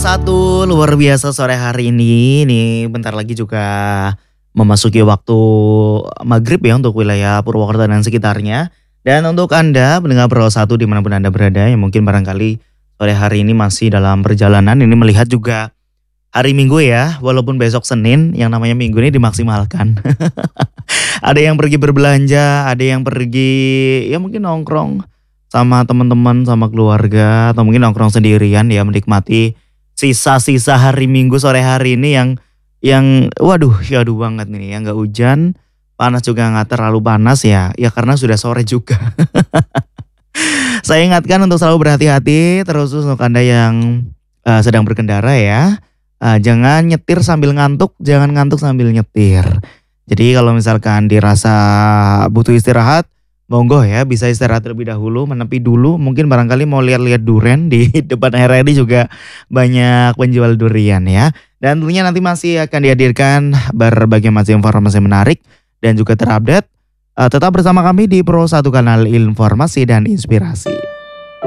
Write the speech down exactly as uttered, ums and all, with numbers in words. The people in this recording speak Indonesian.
Satu, luar biasa sore hari ini. Nih bentar lagi juga memasuki waktu maghrib ya untuk wilayah Purwokerto dan sekitarnya. Dan untuk Anda pendengar Pro satu dimanapun Anda berada yang mungkin barangkali sore hari ini masih dalam perjalanan ini melihat juga hari Minggu ya, walaupun besok Senin yang namanya Minggu ini dimaksimalkan. Ada yang pergi berbelanja, ada yang pergi ya mungkin nongkrong sama teman-teman, sama keluarga atau mungkin nongkrong sendirian ya menikmati sisa-sisa hari Minggu sore hari ini yang yang waduh syahdu banget nih ya nggak hujan, panas juga nggak terlalu panas ya, ya karena sudah sore juga. Saya ingatkan untuk selalu berhati-hati terus untuk Anda yang eh, sedang berkendara ya. Eh, jangan nyetir sambil ngantuk, jangan ngantuk sambil nyetir. Jadi kalau misalkan dirasa butuh istirahat, monggo ya bisa istirahat terlebih dahulu, menepi dulu. Mungkin barangkali mau lihat-lihat duren di depan R R I juga banyak penjual durian ya. Dan tentunya nanti masih akan dihadirkan berbagai macam informasi menarik dan juga terupdate. Eh, tetap bersama kami di Pro satu Kanal Informasi dan Inspirasi.